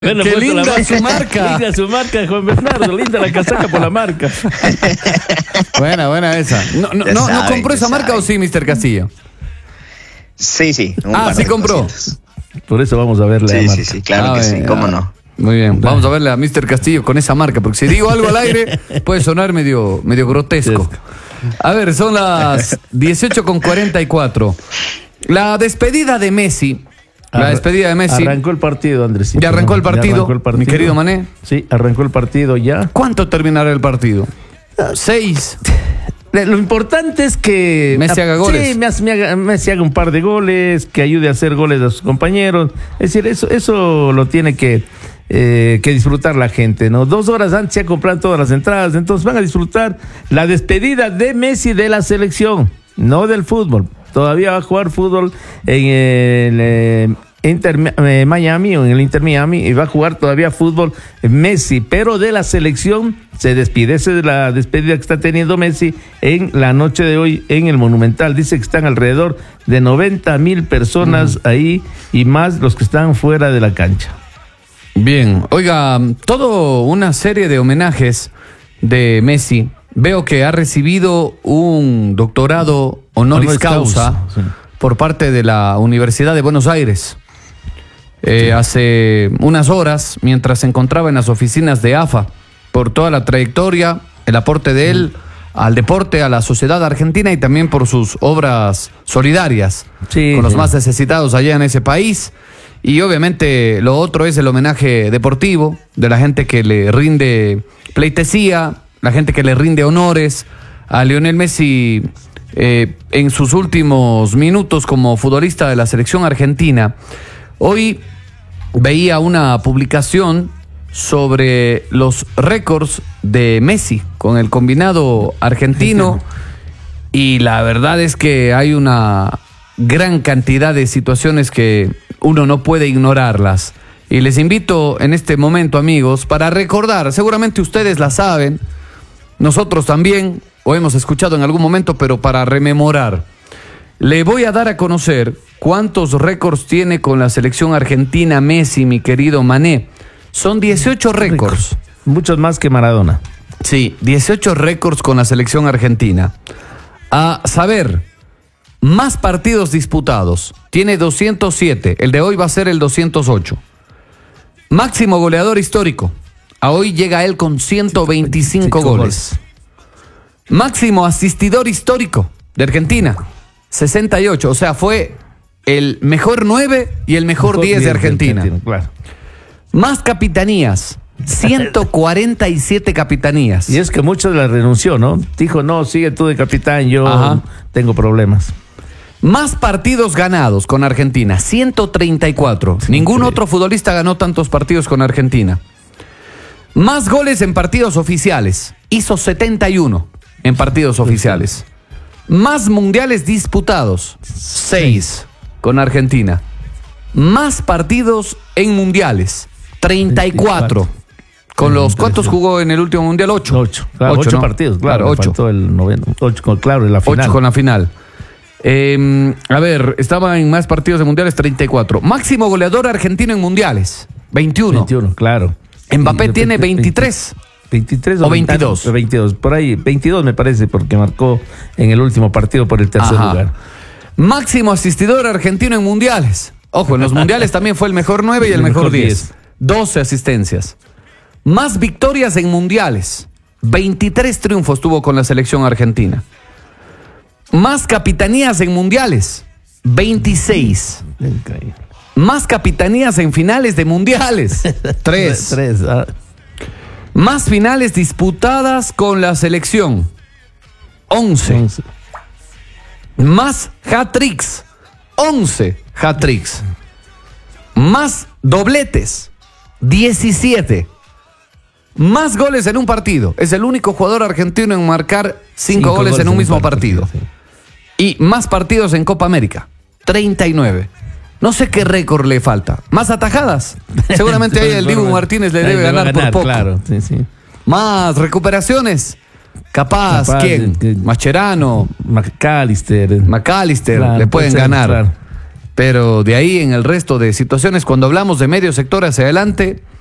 Bueno, ¡Qué linda la su marca! Linda su marca, Juan Bernardo. Linda la casaca por la marca. Buena esa. ¿No compró esa marca o sí, Mr. Castillo? Sí. Sí compró. Por eso vamos a verle la marca. Sí, claro que sí, cómo no. Muy bien, vamos a verle a Mr. Castillo con esa marca, porque si digo algo al aire puede sonar medio grotesco. A ver, son las 18:44. La despedida de Messi. Arrancó el partido, Andresito. ¿Ya arrancó el partido, mi querido Mané? Sí, arrancó el partido ya. ¿Cuánto terminará el partido? 6. Lo importante es que Messi haga goles. Sí, Messi haga un par de goles, que ayude a hacer goles a sus compañeros. Es decir, eso lo tiene que disfrutar la gente, ¿no? 2 horas antes ya compran todas las entradas, entonces van a disfrutar la despedida de Messi de la selección, no del fútbol. Todavía va a jugar fútbol en el Inter Miami o en el Inter Miami, y va a jugar todavía fútbol Messi, pero de la selección se despide. Esa es la despedida que está teniendo Messi en la noche de hoy en el Monumental. Dice que están alrededor de 90,000 personas ahí, y más los que están fuera de la cancha. Bien, oiga, toda una serie de homenajes de Messi. Veo que ha recibido un doctorado honoris causa por parte de la Universidad de Buenos Aires. Hace unas horas, mientras se encontraba en las oficinas de AFA, por toda la trayectoria, el aporte de él al deporte, a la sociedad argentina, y también por sus obras solidarias con los más necesitados allá en ese país. Y obviamente lo otro es el homenaje deportivo de la gente que le rinde pleitesía, la gente que le rinde honores a Lionel Messi en sus últimos minutos como futbolista de la selección argentina. Hoy veía una publicación sobre los récords de Messi con el combinado argentino, y la verdad es que hay una gran cantidad de situaciones que uno no puede ignorarlas. Y les invito en este momento, amigos, para recordar, seguramente ustedes la saben, nosotros también, o hemos escuchado en algún momento, pero para rememorar. Le voy a dar a conocer cuántos récords tiene con la selección argentina Messi, mi querido Mané. Son 18 récords. Muchos más que Maradona. Sí, 18 récords con la selección argentina. A saber, más partidos disputados. Tiene 207. El de hoy va a ser el 208. Máximo goleador histórico. A hoy llega él con 125 goles. Máximo asistidor histórico de Argentina, 68. O sea, fue el mejor 9 y el mejor 10 de Argentina. Claro. Más capitanías, 147 capitanías. Y es que muchos la renunció, ¿no? Dijo, no, sigue tú de capitán, yo tengo problemas. Más partidos ganados con Argentina, 134. Ningún otro futbolista ganó tantos partidos con Argentina. Más goles en partidos oficiales, hizo 71 en partidos oficiales. Más mundiales disputados, 6 con Argentina. Más partidos en mundiales, 34. Con los, ¿cuántos jugó en el último mundial? 8. 8, claro, 8 partidos, claro, 8. Faltó el noveno, 8, claro, en la final. 8 con la final. A ver, estaba en más partidos de mundiales, 34. Máximo goleador argentino en mundiales, 21. 21, claro. Mbappé tiene 23. 23 o 22. 22, por ahí, 22 me parece, porque marcó en el último partido por el tercer lugar. Máximo asistidor argentino en mundiales. Ojo, en los mundiales también fue el mejor 9 y el mejor 10. 12 asistencias. Más victorias en mundiales. 23 triunfos tuvo con la selección argentina. Más capitanías en mundiales. 26. Increíble. Más capitanías en finales de mundiales. 3. Más finales disputadas con la selección. 11. Más hat-tricks. 11 hat-tricks. Más dobletes. 17. Más goles en un partido. Es el único jugador argentino en marcar 5 goles en un mismo partido. Y más partidos en Copa América. 39. No sé qué récord le falta. ¿Más atajadas? Seguramente ahí el Dibu Martínez le debe ganar por poco. Claro, sí. Más recuperaciones. Capaz ¿quién? Mascherano. McAllister. Claro, le pueden ganar. Pero de ahí en el resto de situaciones, cuando hablamos de medio sector hacia adelante,